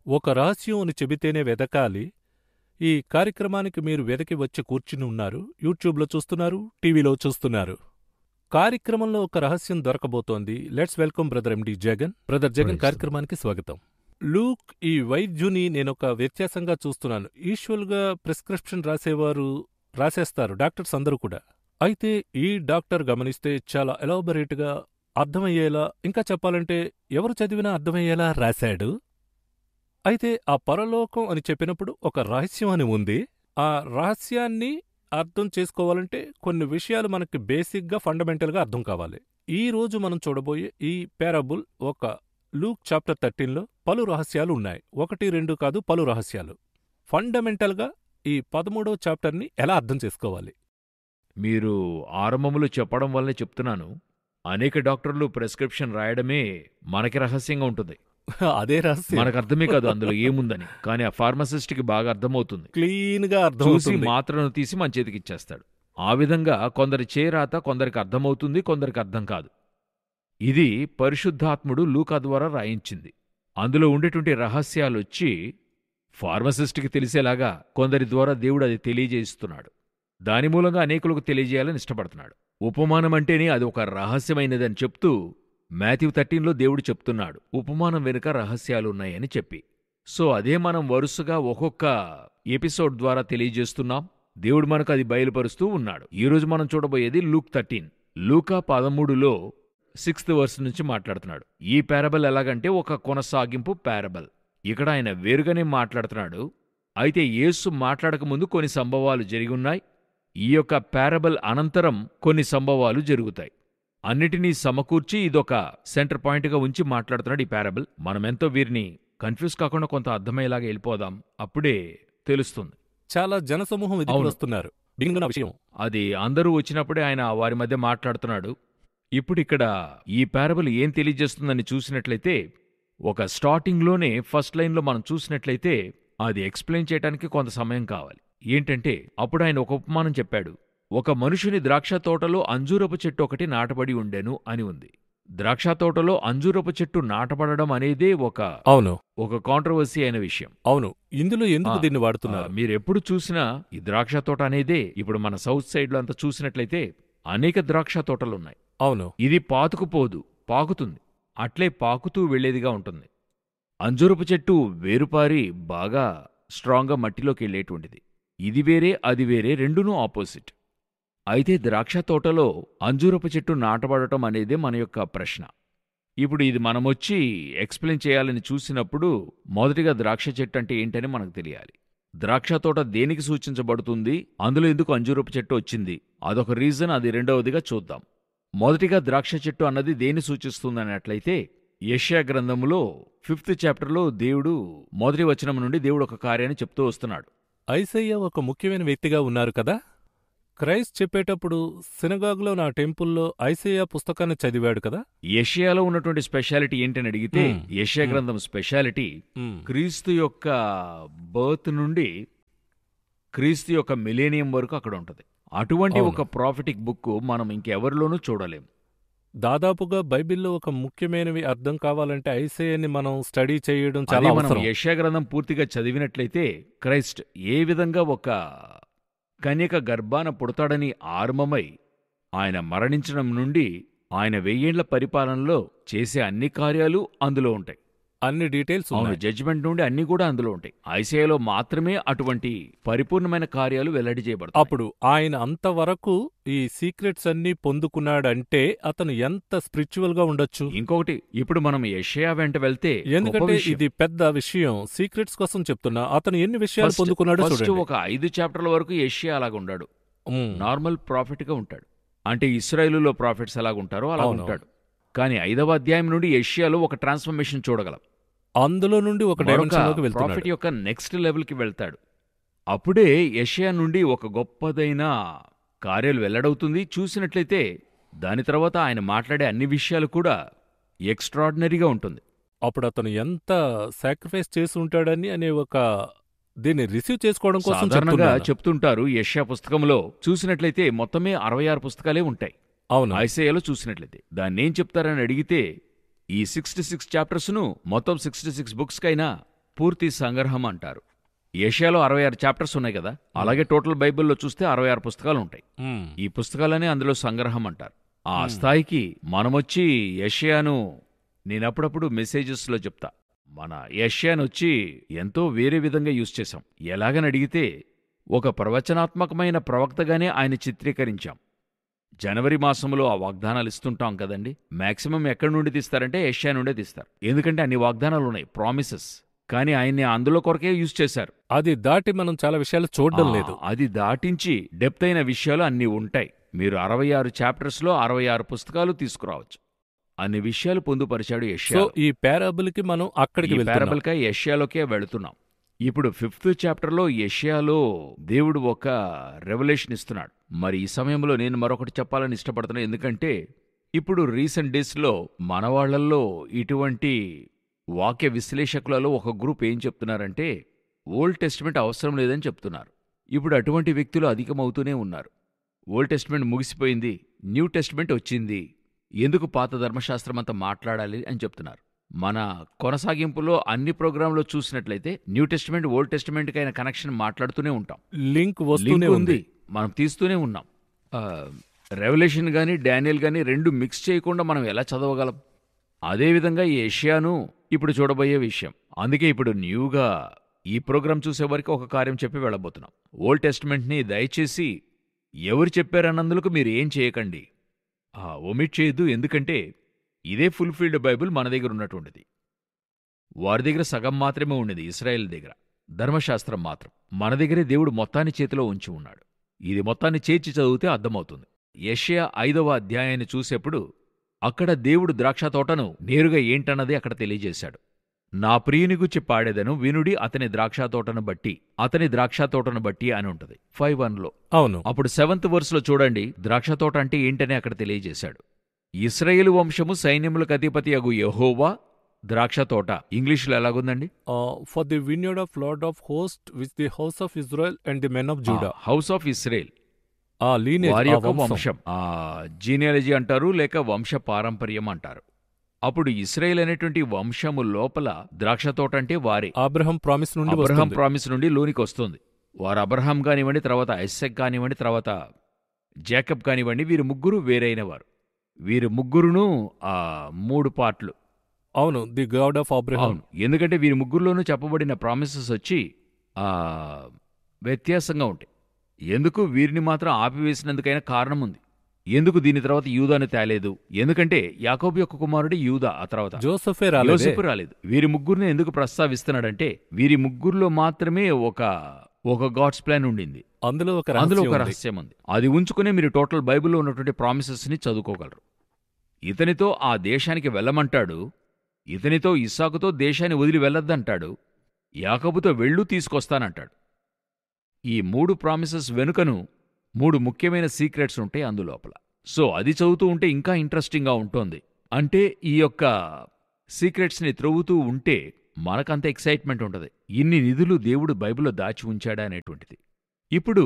ఒక రహస్యం అని చెబితేనే వెదకాలి. ఈ కార్యక్రమానికి మీరు వెదకి వచ్చి కూర్చుని ఉన్నారు. యూట్యూబ్లో చూస్తున్నారు, టీవీలో చూస్తున్నారు. కార్యక్రమంలో ఒక రహస్యం దొరకబోతోంది. Let's welcome brother MD Jagan. Brother Jagan కార్యక్రమానికి స్వాగతం. లూక్ ఈ వైద్యుని నేనొక వ్యత్యాసంగా చూస్తున్నాను. యూజువల్గా ప్రిస్క్రిప్షన్ రాసేవారు రాసేస్తారు, డాక్టర్స్ అందరూ కూడా. అయితే ఈ డాక్టర్ గమనిస్తే చాలా ఎలాబొరేట్గా అర్థమయ్యేలా, ఇంకా చెప్పాలంటే ఎవరు చదివినా అర్థమయ్యేలా రాశాడు. అయితే ఆ పరలోకం అని చెప్పినప్పుడు ఒక రహస్యం అని ఉంది. ఆ రహస్యాన్ని అర్థం చేసుకోవాలంటే కొన్ని విషయాలు మనకి బేసిక్గా ఫండమెంటల్గా అర్థం కావాలి. ఈ రోజు మనం చూడబోయే ఈ పారాబుల్ ఒక లూక్ చాప్టర్ 13లో పలు రహస్యాలు ఉన్నాయి. 1, 2 కాదు, పలు రహస్యాలు. ఫండమెంటల్గా ఈ 13వ చాప్టర్ని ఎలా అర్థం చేసుకోవాలి? మీరు ఆరంభములో చెప్పడం వల్లే చెప్తున్నాను. అనేక డాక్టర్లు ప్రిస్క్రిప్షన్ రాయడమే మనకి రహస్యంగా ఉంటుంది. అదే రహస్యం. మనకు అర్థమే కాదు అందులో ఏముందని, కానీ ఆ ఫార్మసిస్ట్కి బాగా అర్థమవుతుంది. క్లీన్గా చూసి అర్థమవుతుంది. మాత్రను తీసి మన చేతికి ఇచ్చేస్తాడు. ఆ విధంగా కొందరి చేరాత కొందరికి అర్థమవుతుంది, కొందరికి అర్థం కాదు. ఇది పరిశుద్ధాత్ముడు లూకా ద్వారా రాయించింది. అందులో ఉండేటువంటి రహస్యాలొచ్చి ఫార్మసిస్ట్కి తెలిసేలాగా కొందరి ద్వారా దేవుడు అది తెలియజేస్తున్నాడు. దాని మూలంగా అనేకులకు తెలియజేయాలని ఇష్టపడుతున్నాడు. ఉపమానం అంటేనే అది ఒక రహస్యమైనదని చెప్తూ మాథ్యూ 13లో దేవుడు చెప్తున్నాడు, ఉపమానం వెనుక రహస్యాలున్నాయని చెప్పి. సో అదే మనం వరుసగా ఒక్కొక్క ఎపిసోడ్ ద్వారా తెలియజేస్తున్నాం. దేవుడు మనకు అది బయలుపరుస్తూ ఉన్నాడు. ఈరోజు మనం చూడబోయేది లూక్ 13. లూకా 13లో 6th verse నుంచి మాట్లాడుతున్నాడు. ఈ పారబల్ ఎలాగంటే ఒక కొనసాగింపు పారబల్. ఇక్కడ ఆయన వేరుగానే మాట్లాడుతున్నాడు. అయితే యేసు మాట్లాడకముందు కొన్ని సంభవాలు జరిగున్నాయి. ఈ యొక్క పారబల్ అనంతరం కొన్ని సంభవాలు జరుగుతాయి. అన్నిటినీ సమకూర్చి ఇదొక సెంటర్ పాయింట్గా ఉంచి మాట్లాడుతున్నాడు ఈ పారబుల్. మనమెంతో వీరిని కన్ఫ్యూజ్ కాకుండా కొంత అర్థమయ్యేలాగా వెళ్ళిపోదాం, అప్పుడే తెలుస్తుంది. చాలా జనసమూహం ఎదురు అవును. వస్తున్నారు. బిగిన విషయం అది అందరూ వచ్చినప్పుడే ఆయన వారి మధ్య మాట్లాడుతున్నాడు. ఇప్పుడిక్కడ ఈ పారబుల్ ఏం తెలియజేస్తుందని చూసినట్లయితే, ఒక స్టార్టింగ్లోనే ఫస్ట్ లైన్లో మనం చూసినట్లయితే అది ఎక్స్ప్లెయిన్ చేయడానికి కొంత సమయం కావాలి. ఏంటంటే అప్పుడు ఆయన ఒక ఉపమానం చెప్పాడు. ఒక మనుషుని ద్రాక్షతోటలో అంజూరపు చెట్టు ఒకటి నాటబడి ఉండెను అని ఉంది. ద్రాక్షతోటలో అంజూరపు చెట్టు నాటబడడం అనేదే ఒక కాంట్రవర్సీ అయిన విషయం. అవును. ఇందులో ఎందుకు దీన్ని వాడుతున్నారు? మీరెప్పుడు చూసినా ఈ ద్రాక్ష తోట అనేదే, ఇప్పుడు మన సౌత్ సైడ్లో అంతా చూసినట్లయితే అనేక ద్రాక్ష తోటలున్నాయి. అవును. ఇది పాతుకుపోదు, పాకుతుంది. అట్లే పాకుతూ వెళ్లేదిగా ఉంటుంది. అంజూరపు చెట్టు వేరుపారి బాగా స్ట్రాంగ్గా మట్టిలోకి వెళ్ళేటువంటిది. ఇది వేరే, అది వేరే, రెండునూ ఆపోజిట్. అయితే ద్రాక్ష తోటలో అంజూరపు చెట్టు నాటబడటం అనేదే మన యొక్క ప్రశ్న. ఇప్పుడు ఇది మనమొచ్చి ఎక్స్ప్లెయిన్ చేయాలని చూసినప్పుడు మొదటిగా ద్రాక్ష చెట్టు అంటే ఏంటని మనకు తెలియాలి. ద్రాక్ష తోట దేనికి సూచించబడుతుంది, అందులో ఎందుకు అంజూరపు చెట్టు వచ్చింది, అదొక రీజన్. అది రెండవదిగా చూద్దాం. మొదటిగా ద్రాక్ష చెట్టు అన్నది దేన్ని సూచిస్తుందన్నట్లయితే, యెషయా గ్రంథములో 5th చాప్టర్లో దేవుడు మొదటి వచనం నుండి దేవుడు ఒక కార్యాన్ని చెప్తూ వస్తున్నాడు. ఐసయ్య ఒక ముఖ్యమైన వ్యక్తిగా ఉన్నారు కదా. క్రైస్ట్ చెప్పేటప్పుడు సినగాగులో నా టెంపుల్లో ఐసయ్య పుస్తకాన్ని చదివాడు కదా. యెషయాలో ఉన్నటువంటి స్పెషాలిటీ ఏంటని అడిగితే, యెషయా గ్రంథం స్పెషాలిటీ క్రీస్తు యొక్క బర్త్ నుండి క్రీస్తు యొక్క మిలేనియం వరకు అక్కడ ఉంటుంది. అటువంటి ఒక ప్రాఫిటిక్ బుక్ మనం ఇంకెవరిలోనూ చూడలేం. దాదాపుగా బైబిల్లో ఒక ముఖ్యమైనవి అర్థం కావాలంటే ఐసయ్యని మనం స్టడీ చేయడం చాలా మనం అవసరం. యెషయా గ్రంథం పూర్తిగా చదివినట్లయితే క్రైస్ట్ ఏ విధంగా ఒక కన్యక గర్భాన పుడతాడని ఆరంభమై ఆయన మరణించడం నుండి ఆయన 1000 ఏళ్ల పరిపాలనలో చేసే అన్ని కార్యాలు అందులో ఉంటాయి. అన్ని డీటెయిల్స్ ఉన్నాయి. జడ్జిమెంట్ నుండి అన్ని కూడా అందులో ఉంటాయి. ఐసయాలో మాత్రమే అటువంటి పరిపూర్ణమైన కార్యాలు వెల్లడి చేయబడతాయి. అప్పుడు ఆయన అంతవరకు ఈ సీక్రెట్స్ అన్ని పొందుకున్నాడంటే అతను ఎంత స్పిరిచువల్ గా ఉండొచ్చు. ఇంకొకటి, ఇప్పుడు మనం యెషయా వెంట వెళ్తే, ఎందుకంటే ఇది పెద్ద విషయం, సీక్రెట్స్ కోసం చెప్తున్నా. అతను ఎన్ని విషయాలు పొందుకున్నాడో చూడండి. ఒక 5 చాప్టర్ల వరకు యెషయా అలాగ ఉండాడు. నార్మల్ ప్రాఫిట్ గా ఉంటాడు. అంటే ఇశ్రాయేలులో ప్రాఫిట్స్ ఎలాగుంటారో అలా ఉంటాడు. కానీ 5వ అధ్యాయం నుండి యెషయాలో ఒక ట్రాన్స్ఫర్మేషన్ చూడగలం. అందులో నుండి ఒక డైమెన్షన్లోకి వెళ్తున్నాడు. ప్రాఫిట్ యొక్క నెక్స్ట్ లెవెల్కి వెళ్తాడు. అప్పుడే యెషయా నుండి ఒక గొప్పదైన కార్యాలు వెల్లడవుతుంది. చూసినట్లయితే దాని తర్వాత ఆయన మాట్లాడే అన్ని విషయాలు కూడా ఎక్స్ట్రాడినరీగా ఉంటుంది. అప్పుడు అతను ఎంత సాక్రిఫైస్ చేసి ఉంటాడని అనే ఒక దీన్ని రిసీవ్ చేసుకోవడం కోసం సాధారణంగా చెప్తుంటారు. యెషయా పుస్తకంలో చూసినట్లయితే మొత్తమే 66 పుస్తకాలే ఉంటాయి. అవును. ఐసయాలో చూసినట్లయితే దాన్నేం చెప్తారని అడిగితే, ఈ 66 చాప్టర్స్ను మొత్తం 66 బుక్స్కైనా పూర్తి సంగ్రహం అంటారు. యెషయాలో 66 చాప్టర్స్ ఉన్నాయి కదా, అలాగే టోటల్ బైబిల్లో చూస్తే 66 పుస్తకాలు ఉంటాయి. ఈ పుస్తకాలనే అందులో సంగ్రహం అంటారు. ఆ స్థాయికి మనమొచ్చి యెషయాను, నేనప్పుడప్పుడు మెసేజెస్లో చెప్తా, మన యెషయానొచ్చి ఎంతో వేరే విధంగా యూజ్ చేశాం. ఎలాగని అడిగితే ఒక ప్రవచనాత్మకమైన ప్రవక్తగానే ఆయన చిత్రీకరించాం. జనవరి మాసంలో ఆ వాగ్దానాలు ఇస్తుంటాం కదండి, మాక్సిమం ఎక్కడి నుండి తీస్తారంటే యెషయా నుండే తీస్తారు. ఎందుకంటే అన్ని వాగ్దానాలు ఉన్నాయి, ప్రామిసెస్. కానీ ఆయన్ని అందులో కొరకే యూజ్ చేశారు. అది దాటి మనం చాలా విషయాలు చూడడం లేదు. అది దాటించి డెప్త్ అయిన విషయాలు అన్నీ ఉంటాయి. మీరు 66 చాప్టర్స్లో 66 పుస్తకాలు తీసుకురావచ్చు. అన్ని విషయాలు పొందుపరిచాడు సో యెషయా. ఈ పారాబుల్కి మనం అక్కడికి వెళ్తున్నాం. పారబుల్కై యెషయాలోకే వెళుతున్నాం. ఇప్పుడు 5th చాప్టర్లో యెషయాలో దేవుడు ఒక రెవల్యూషన్ ఇస్తున్నాడు. మరి ఈ సమయంలో నేను మరొకటి చెప్పాలని ఇష్టపడుతున్నాను. ఎందుకంటే ఇప్పుడు రీసెంట్ డేస్లో మన వాళ్లల్లో ఇటువంటి వాక్య విశ్లేషకులలో ఒక గ్రూప్ ఏం చెప్తున్నారంటే ఓల్డ్ టెస్టిమెంట్ అవసరం లేదని చెప్తున్నారు. ఇప్పుడు అటువంటి వ్యక్తులు అధికమవుతూనే ఉన్నారు. ఓల్డ్ టెస్టిమెంట్ ముగిసిపోయింది, న్యూ టెస్టిమెంట్ వచ్చింది, ఎందుకు పాత ధర్మశాస్త్రం అంతా మాట్లాడాలి అని చెప్తున్నారు. మన కొనసాగింపులో అన్ని ప్రోగ్రాంలో చూసినట్లయితే న్యూ టెస్టిమెంట్ ఓల్డ్ టెస్టిమెంట్కి అయిన కనెక్షన్ మాట్లాడుతూనే ఉంటాం. లింక్ వస్తూనే లింక్ ఉంది. మనం తీస్తూనే ఉన్నాం. రెవల్యూషన్ గాని డానియల్ గాని రెండు మిక్స్ చేయకుండా మనం ఎలా చదవగలం? అదేవిధంగా ఈ యెషయాను ఇప్పుడు చూడబోయే విషయం. అందుకే ఇప్పుడు న్యూగా ఈ ప్రోగ్రాం చూసేవారికి ఒక కార్యం చెప్పి వెళ్ళబోతున్నాం. ఓల్డ్ టెస్టిమెంట్ని దయచేసి ఎవరు చెప్పారన్నందుకు మీరు ఏం చేయకండి, ఒమిట్ చేయొద్దు. ఎందుకంటే ఇదే ఫుల్ఫిల్డ్ బైబిల్ మన దగ్గర ఉన్నటువంటిది. వారి దగ్గర సగం మాత్రమే ఉండేది, ఇశ్రాయేల్ దగ్గర ధర్మశాస్త్రం మాత్రం. మన దగ్గరే దేవుడు మొత్తాన్ని చేతిలో ఉంచి ఉన్నాడు. ఇది మొత్తాన్ని చేర్చి చదివితే అర్థమవుతుంది. యెషయా 5వ అధ్యాయాన్ని చూసేప్పుడు అక్కడ దేవుడు ద్రాక్షతోటను నేరుగా ఏంటన్నది అక్కడ తెలియజేశాడు. నా ప్రియుని గురించి పాడేదను వినుడి అతని ద్రాక్షతోటను బట్టి అని ఉంటుంది 5:1లో. అవును. అప్పుడు 7th వర్స్లో చూడండి, ద్రాక్షతోట అంటే ఏంటని అక్కడ తెలియజేశాడు. ఇశ్రాయేలు వంశము సైన్యములకు అధిపతి అగు యెహోవా ద్రాక్షతోట. ఇంగ్లీష్లో ఎలాగుందండి? For the విన్యార్డ్ of lord of host with the house of Israel and the men of JUDA. House of Israel lineage, వారి యొక్క వంశం, జీనియాలజీ అంటారు, లేక వంశ పారంపర్యం అంటారు. అప్పుడు ఇశ్రాయేల్ అనేటువంటి వంశము లోపల ద్రాక్షతోట అంటే వారే. అబ్రహాం ప్రామిస్ నుండి అబ్రహాం ప్రామిస్ నుండి లోనికి వస్తుంది. వారు అబ్రహాం కానివ్వండి, తర్వాత ఐసాక్ కానివ్వండి, తర్వాత జాకబ్ కానివ్వండి, వీరు ముగ్గురు వేరైన వారు. వీరు ముగ్గురును 3 పార్ట్లు. అవును, ది గాడ్ ఆఫ్ అబ్రహాం. అవును, ఎందుకంటే వీరి ముగ్గురులోనూ చెప్పబడిన ప్రామిసెస్ వచ్చి వ్యత్యాసంగా ఉంటాయి. ఎందుకు వీరిని మాత్రం ఆపివేసినందుకైనా కారణం ఉంది. ఎందుకు దీని తర్వాత యూదాను తేలేదు? ఎందుకంటే యాకోబు యొక్క కుమారుడు యూదా, ఆ తర్వాత యోసేఫు రాలేదు. వీరి ముగ్గురిని ఎందుకు ప్రస్తావిస్తున్నాడంటే వీరి ముగ్గురులో మాత్రమే ఒక గాడ్స్ ప్లాన్ ఉండింది. అందులో ఒక రహస్యం ఉంది. అది ఉంచుకునే మీరు టోటల్ బైబిల్లో ఉన్నటువంటి ప్రామిసెస్ ని చదువుకోగలరు. ఇతనితో ఆ దేశానికి వెళ్ళమంటాడు, ఇతనితో ఇస్సాకుతో దేశాన్ని వదిలి వెళ్ళొద్దంటాడు, యాకోబుతో వెళ్ళు తీసుకొస్తానంటాడు. ఈ 3 ప్రామిసెస్ వెనుకను 3 ముఖ్యమైన సీక్రెట్స్ ఉంటాయి అందులోపల. సో అది చదువుతూ ఉంటే ఇంకా ఇంట్రెస్టింగ్గా ఉంటుంది. అంటే ఈ యొక్క సీక్రెట్స్ని త్రవ్వుతూ ఉంటే మనకంత ఎక్సైట్మెంట్ ఉంటుంది. ఇన్ని నిధులు దేవుడు బైబిల్లో దాచి ఉంచాడా అనేటువంటిది. ఇప్పుడు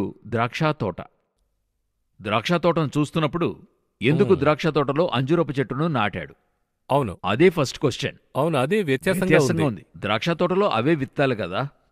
ద్రాక్షతోటను చూస్తున్నప్పుడు ఎందుకు ద్రాక్షతోటలో అంజూరపు చెట్టును నాటాడు? అవును, అదే ఫస్ట్ క్వశ్చన్. అవును, అదే వ్యత్యాసంగా ఉంది. ద్రాక్షతోటలో అవే విత్తాలు కదా,